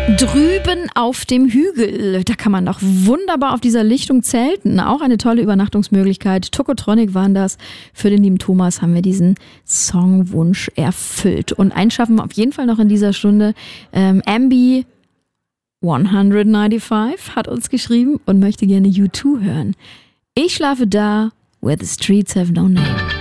Drüben auf dem Hügel, da kann man doch wunderbar auf dieser Lichtung zelten. Auch eine tolle Übernachtungsmöglichkeit. Tokotronic waren das. Für den lieben Thomas haben wir diesen Songwunsch erfüllt. Und einen schaffen wir auf jeden Fall noch in dieser Stunde. Ambi 195 hat uns geschrieben und möchte gerne U2 hören. Ich schlafe da, where the streets have no name.